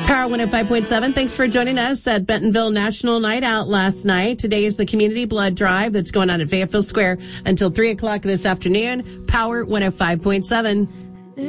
Power 105.7. Thanks for joining us at Bentonville National Night Out last night. Today is the Community Blood Drive that's going on at Fayetteville Square until 3 o'clock this afternoon. Power 105.7.